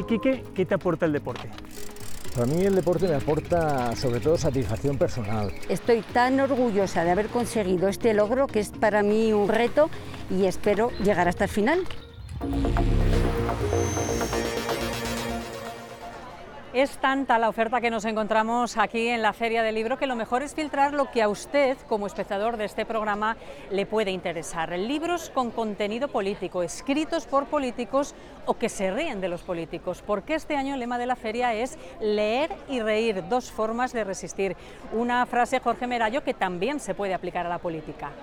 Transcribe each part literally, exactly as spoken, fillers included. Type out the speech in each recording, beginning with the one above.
ti, Quique, ¿qué te aporta el deporte? Para mí el deporte me aporta sobre todo satisfacción personal. Estoy tan orgullosa de haber conseguido este logro que es para mí un reto y espero llegar hasta el final. Es tanta la oferta que nos encontramos aquí en la Feria del Libro que lo mejor es filtrar lo que a usted, como espectador de este programa, le puede interesar. Libros con contenido político, escritos por políticos o que se ríen de los políticos, porque este año el lema de la feria es leer y reír, dos formas de resistir. Una frase, Jorge Merallo, que también se puede aplicar a la política.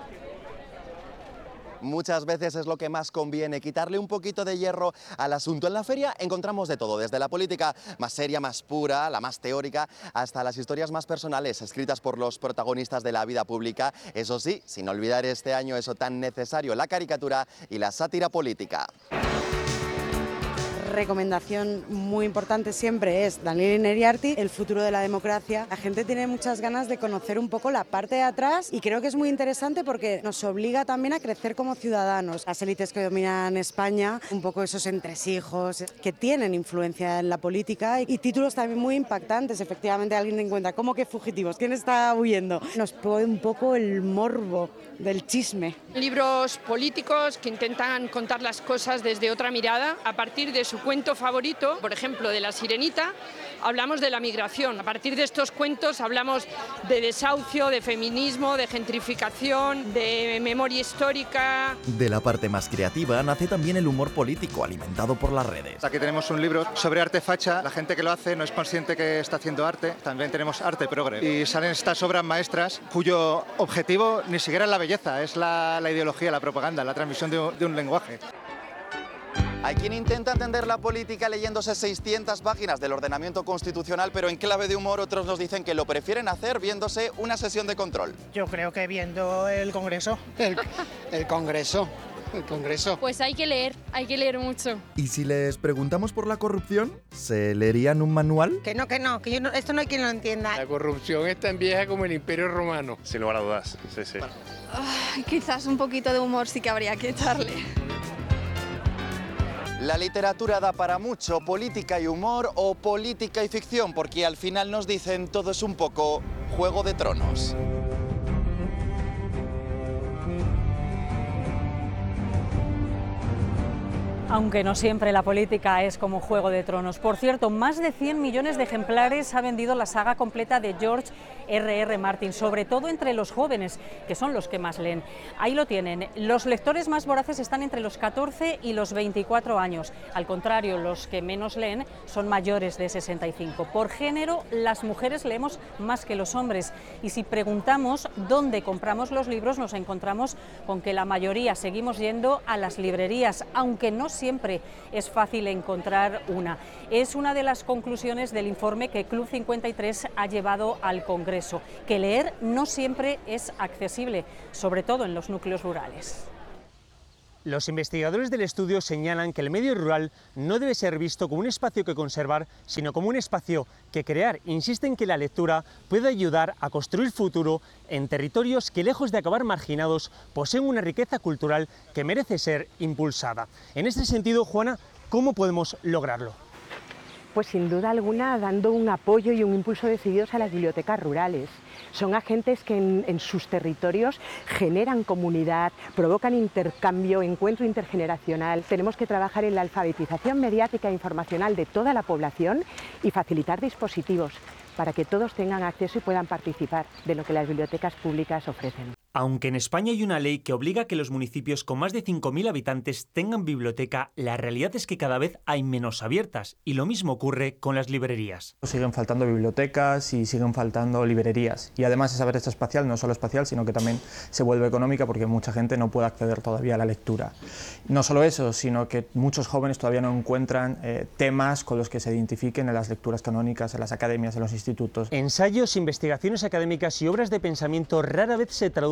Muchas veces es lo que más conviene, quitarle un poquito de hierro al asunto. En la feria encontramos de todo, desde la política más seria, más pura, la más teórica, hasta las historias más personales, escritas por los protagonistas de la vida pública. Eso sí, sin olvidar este año eso tan necesario, la caricatura y la sátira política. Recomendación muy importante siempre es Daniel Innerarity, El futuro de la democracia. La gente tiene muchas ganas de conocer un poco la parte de atrás y creo que es muy interesante porque nos obliga también a crecer como ciudadanos. Las élites que dominan España, un poco esos entresijos que tienen influencia en la política y títulos también muy impactantes. Efectivamente alguien encuentra, ¿cómo que fugitivos? ¿Quién está huyendo? Nos pone un poco el morbo del chisme. Libros políticos que intentan contar las cosas desde otra mirada a partir de su cuento favorito, por ejemplo, de La Sirenita, hablamos de la migración. A partir de estos cuentos hablamos de desahucio, de feminismo, de gentrificación, de memoria histórica. De la parte más creativa nace también el humor político alimentado por las redes. Aquí tenemos un libro sobre arte facha. La gente que lo hace no es consciente que está haciendo arte. También tenemos arte progre. Y salen estas obras maestras cuyo objetivo ni siquiera es la belleza, es la, la ideología, la propaganda, la transmisión de, de un lenguaje. Hay quien intenta entender la política leyéndose seiscientas páginas del ordenamiento constitucional, pero en clave de humor otros nos dicen que lo prefieren hacer viéndose una sesión de control. Yo creo que viendo el Congreso. El, el Congreso. El Congreso. Pues hay que leer, hay que leer mucho. ¿Y si les preguntamos por la corrupción, se leerían un manual? Que no, que no, que yo no, esto no hay quien lo entienda. La corrupción es tan vieja como el Imperio Romano. Sin lugar a dudas, sí, sí. Uh, quizás un poquito de humor sí que habría que echarle. La literatura da para mucho, política y humor o política y ficción, porque al final nos dicen todo es un poco Juego de Tronos. Aunque no siempre la política es como Juego de Tronos. Por cierto, más de cien millones de ejemplares ha vendido la saga completa de George erre erre Martin, sobre todo entre los jóvenes, que son los que más leen. Ahí lo tienen. Los lectores más voraces están entre los catorce y los veinticuatro años. Al contrario, los que menos leen son mayores de sesenta y cinco. Por género, las mujeres leemos más que los hombres. Y si preguntamos dónde compramos los libros, nos encontramos con que la mayoría seguimos yendo a las librerías, aunque no siempre es fácil encontrar una. Es una de las conclusiones del informe que Club cincuenta y tres ha llevado al Congreso, que leer no siempre es accesible, sobre todo en los núcleos rurales. Los investigadores del estudio señalan que el medio rural no debe ser visto como un espacio que conservar, sino como un espacio que crear. Insisten que la lectura puede ayudar a construir futuro en territorios que, lejos de acabar marginados, poseen una riqueza cultural que merece ser impulsada. En este sentido, Juana, ¿cómo podemos lograrlo? Pues sin duda alguna dando un apoyo y un impulso decididos a las bibliotecas rurales. Son agentes que en, en sus territorios generan comunidad, provocan intercambio, encuentro intergeneracional. Tenemos que trabajar en la alfabetización mediática e informacional de toda la población y facilitar dispositivos para que todos tengan acceso y puedan participar de lo que las bibliotecas públicas ofrecen. Aunque en España hay una ley que obliga a que los municipios con más de cinco mil habitantes tengan biblioteca, la realidad es que cada vez hay menos abiertas, y lo mismo ocurre con las librerías. Siguen faltando bibliotecas y siguen faltando librerías, y además esa brecha espacial, no solo espacial, sino que también se vuelve económica porque mucha gente no puede acceder todavía a la lectura. No solo eso, sino que muchos jóvenes todavía no encuentran eh, temas con los que se identifiquen en las lecturas canónicas, en las academias, en los institutos. Ensayos, investigaciones académicas y obras de pensamiento rara vez se traducen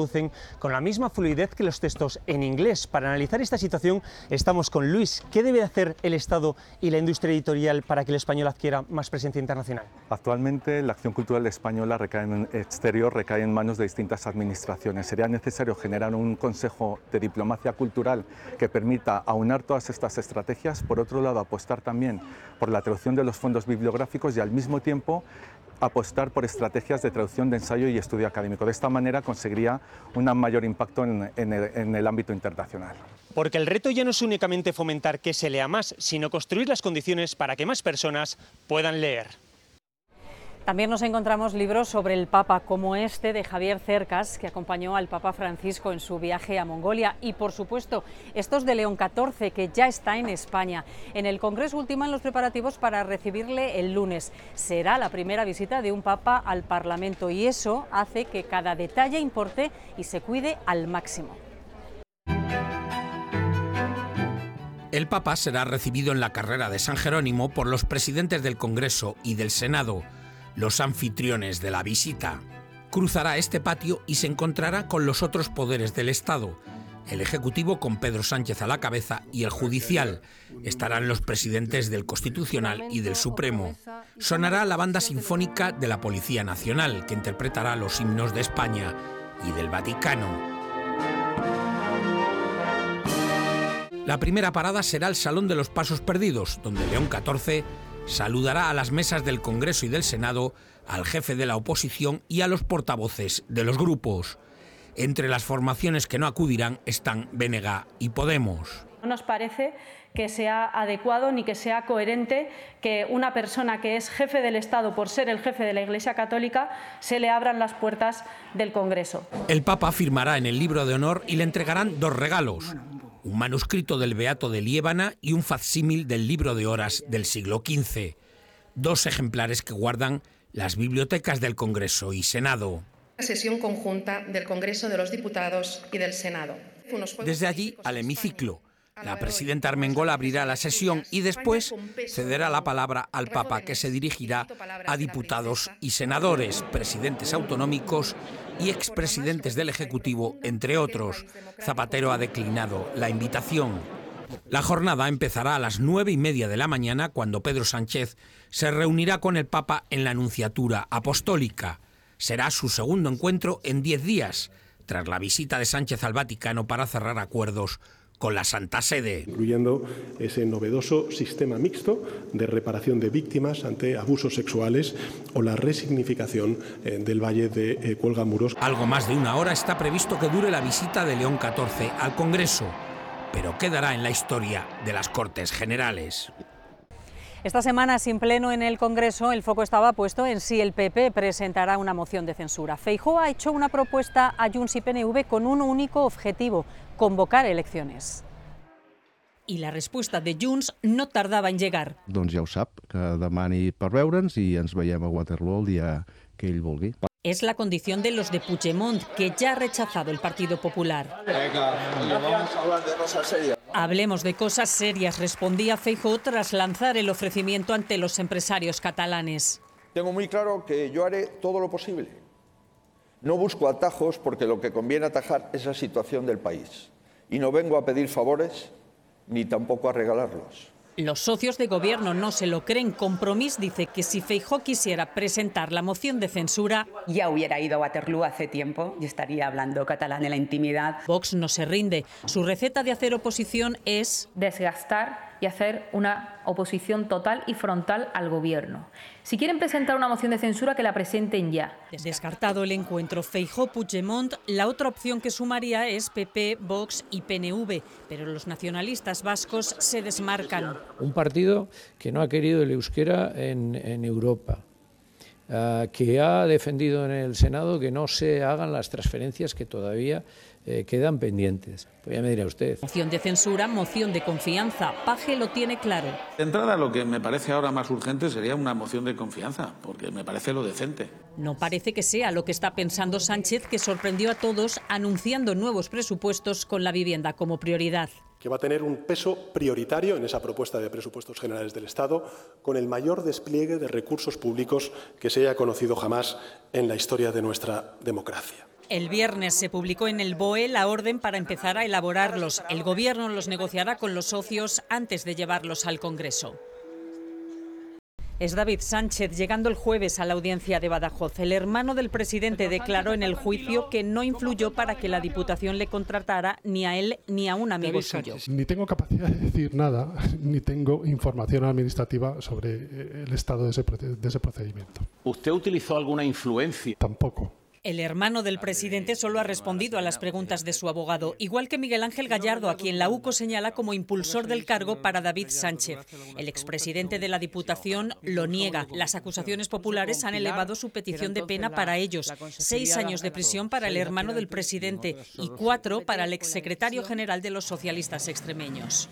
traducen con la misma fluidez que los textos en inglés. Para analizar esta situación estamos con Luis. ¿Qué debe hacer el Estado y la industria editorial para que el español adquiera más presencia internacional? Actualmente la acción cultural española recae en exterior, recae en manos de distintas administraciones. Sería necesario generar un consejo de diplomacia cultural que permita aunar todas estas estrategias. Por otro lado, apostar también por la traducción de los fondos bibliográficos y al mismo tiempo apostar por estrategias de traducción de ensayo y estudio académico. De esta manera conseguiría un mayor impacto en, en, el, en el ámbito internacional. Porque el reto ya no es únicamente fomentar que se lea más, sino construir las condiciones para que más personas puedan leer. También nos encontramos libros sobre el Papa, como este de Javier Cercas, que acompañó al Papa Francisco en su viaje a Mongolia, y por supuesto estos de León catorce, que ya está en España. En el Congreso ultiman los preparativos para recibirle el lunes. Será la primera visita de un Papa al Parlamento y eso hace que cada detalle importe y se cuide al máximo. El Papa será recibido en la carrera de San Jerónimo por los presidentes del Congreso y del Senado, los anfitriones de la visita. Cruzará este patio y se encontrará con los otros poderes del Estado. El Ejecutivo con Pedro Sánchez a la cabeza y el Judicial. Estarán los presidentes del Constitucional y del Supremo. Sonará la banda sinfónica de la Policía Nacional, que interpretará los himnos de España y del Vaticano. La primera parada será el Salón de los Pasos Perdidos, donde León catorce saludará a las mesas del Congreso y del Senado, al jefe de la oposición y a los portavoces de los grupos. Entre las formaciones que no acudirán están B N G y Podemos. No nos parece que sea adecuado ni que sea coherente que una persona que es jefe del Estado por ser el jefe de la Iglesia Católica se le abran las puertas del Congreso. El Papa firmará en el libro de honor y le entregarán dos regalos: un manuscrito del Beato de Liébana y un facsímil del libro de horas del siglo quince, dos ejemplares que guardan las bibliotecas del Congreso y Senado. Sesión conjunta del Congreso de los Diputados y del Senado. Desde allí al hemiciclo. La presidenta Armengol abrirá la sesión y después cederá la palabra al Papa, que se dirigirá a diputados y senadores, presidentes autonómicos y expresidentes del Ejecutivo, entre otros. Zapatero ha declinado la invitación. La jornada empezará a las nueve y media de la mañana, cuando Pedro Sánchez se reunirá con el Papa en la Nunciatura Apostólica. Será su segundo encuentro en diez días, tras la visita de Sánchez al Vaticano para cerrar acuerdos con la Santa Sede. Incluyendo ese novedoso sistema mixto de reparación de víctimas ante abusos sexuales o la resignificación eh, del Valle de eh, Cuelgamuros. Algo más de una hora está previsto que dure la visita de León catorce al Congreso, pero quedará en la historia de las Cortes Generales. Esta semana, sin pleno en el Congreso, el foco estaba puesto en si el P P presentará una moción de censura. Feijóo ha hecho una propuesta a Junts y P N V con un único objetivo: convocar elecciones. Y la respuesta de Junts no tardaba en llegar. Doncs ja ho sap, que demani per veure'ns i ens veiem a Waterloo el dia que ell vulgui. Es la condición de los de Puigdemont, que ya ha rechazado el Partido Popular. Venga, vamos a hablar de cosas serias. Hablemos de cosas serias, respondía Feijóo tras lanzar el ofrecimiento ante los empresarios catalanes. Tengo muy claro que yo haré todo lo posible. No busco atajos, porque lo que conviene atajar es la situación del país. Y no vengo a pedir favores ni tampoco a regalarlos. Los socios de gobierno no se lo creen. Compromís dice que si Feijóo quisiera presentar la moción de censura, ya hubiera ido a Waterloo hace tiempo y estaría hablando catalán en la intimidad. Vox no se rinde. Su receta de hacer oposición es desgastar y hacer una oposición total y frontal al gobierno. Si quieren presentar una moción de censura, que la presenten ya. Descartado el encuentro Feijóo-Puigdemont, la otra opción que sumaría es P P, Vox y P N V, pero los nacionalistas vascos se desmarcan. Un partido que no ha querido el euskera en, en Europa, uh, que ha defendido en el Senado que no se hagan las transferencias que todavía eh, quedan pendientes. Pues ya me dirá usted. Moción de censura, moción de confianza. Paje lo tiene claro. De entrada, lo que me parece ahora más urgente sería una moción de confianza, porque me parece lo decente. No parece que sea lo que está pensando Sánchez, que sorprendió a todos anunciando nuevos presupuestos con la vivienda como prioridad. Que va a tener un peso prioritario en esa propuesta de presupuestos generales del Estado, con el mayor despliegue de recursos públicos que se haya conocido jamás en la historia de nuestra democracia. El viernes se publicó en el B O E la orden para empezar a elaborarlos. El Gobierno los negociará con los socios antes de llevarlos al Congreso. Es David Sánchez, llegando el jueves a la audiencia de Badajoz. El hermano del presidente declaró en el juicio que no influyó para que la Diputación le contratara ni a él ni a un amigo suyo. Ni tengo capacidad de decir nada, ni tengo información administrativa sobre el estado de ese, de ese procedimiento. ¿Usted utilizó alguna influencia? Tampoco. El hermano del presidente solo ha respondido a las preguntas de su abogado, igual que Miguel Ángel Gallardo, a quien la U C O señala como impulsor del cargo para David Sánchez. El expresidente de la Diputación lo niega. Las acusaciones populares han elevado su petición de pena para ellos. Seis años de prisión para el hermano del presidente y cuatro para el exsecretario general de los socialistas extremeños.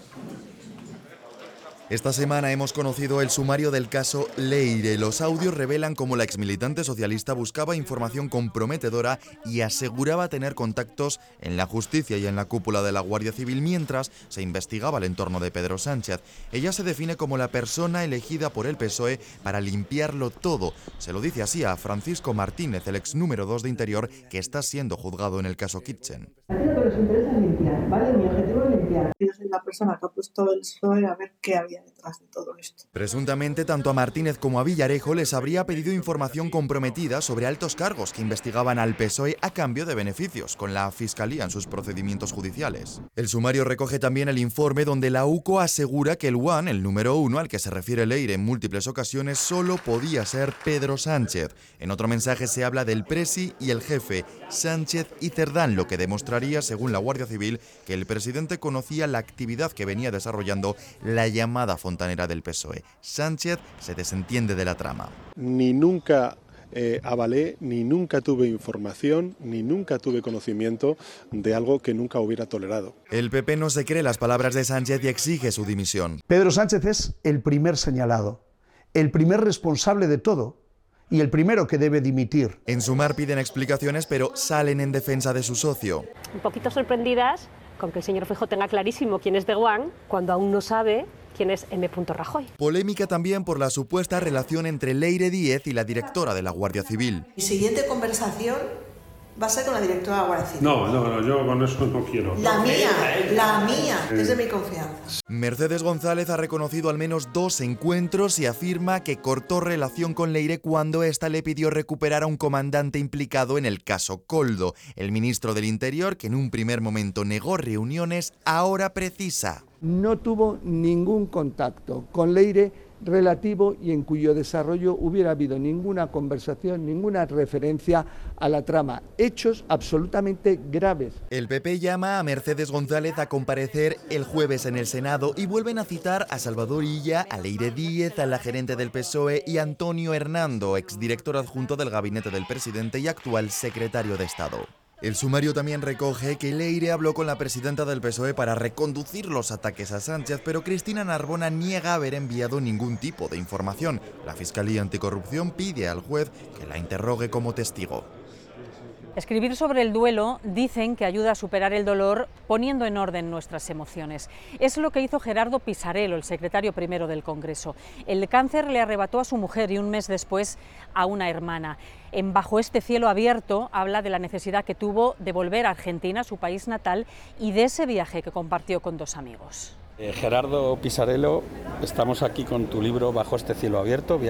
Esta semana hemos conocido el sumario del caso Leire. Los audios revelan cómo la exmilitante socialista buscaba información comprometedora y aseguraba tener contactos en la justicia y en la cúpula de la Guardia Civil mientras se investigaba el entorno de Pedro Sánchez. Ella se define como la persona elegida por el P S O E para limpiarlo todo. Se lo dice así a Francisco Martínez, el ex número dos de Interior, que está siendo juzgado en el caso Kitchen. A ti lo que nos interesa es limpiar, ¿vale? Mi objetivo es limpiar. Yo soy la persona que ha puesto el P S O E a ver qué había detrás de todo esto. Presuntamente, tanto a Martínez como a Villarejo les habría pedido información comprometida sobre altos cargos que investigaban al P S O E a cambio de beneficios con la Fiscalía en sus procedimientos judiciales. El sumario recoge también el informe donde la U C O asegura que el One, el número uno al que se refiere Leire en múltiples ocasiones, solo podía ser Pedro Sánchez. En otro mensaje se habla del presi y el jefe, Sánchez y Cerdán, lo que demostraría, según la Guardia Civil, que el presidente conocía la actividad que venía desarrollando la llamada fontanera del P S O E. Sánchez se desentiende de la trama. Ni nunca eh, avalé, ni nunca tuve información, ni nunca tuve conocimiento de algo que nunca hubiera tolerado. El P P no se cree las palabras de Sánchez y exige su dimisión. Pedro Sánchez es el primer señalado, el primer responsable de todo y el primero que debe dimitir. En Sumar piden explicaciones, pero salen en defensa de su socio. Un poquito sorprendidas con que el señor Feijóo tenga clarísimo quién es The One, cuando aún no sabe quién es M. Rajoy. Polémica también por la supuesta relación entre Leire Díez y la directora de la Guardia Civil. Mi siguiente conversación va a ser con la directora de la Guardia Civil. No, no, no, yo con eso no quiero. La mía, la mía, es de mi confianza. Mercedes González ha reconocido al menos dos encuentros y afirma que cortó relación con Leire cuando ésta le pidió recuperar a un comandante implicado en el caso Koldo. El ministro del Interior, que en un primer momento negó reuniones, ahora precisa. No tuvo ningún contacto con Leire relativo y en cuyo desarrollo hubiera habido ninguna conversación, ninguna referencia a la trama. Hechos absolutamente graves. El P P llama a Mercedes González a comparecer el jueves en el Senado y vuelven a citar a Salvador Illa, a Leire Díez, a la gerente del P S O E y a Antonio Hernando, exdirector adjunto del gabinete del presidente y actual secretario de Estado. El sumario también recoge que Leire habló con la presidenta del P S O E para reconducir los ataques a Sánchez, pero Cristina Narbona niega haber enviado ningún tipo de información. La Fiscalía Anticorrupción pide al juez que la interrogue como testigo. Escribir sobre el duelo dicen que ayuda a superar el dolor poniendo en orden nuestras emociones. Es lo que hizo Gerardo Pisarello, el secretario primero del Congreso. El cáncer le arrebató a su mujer y un mes después a una hermana. En Bajo este cielo abierto habla de la necesidad que tuvo de volver a Argentina, su país natal, y de ese viaje que compartió con dos amigos. Eh, Gerardo Pisarello, estamos aquí con tu libro Bajo este cielo abierto.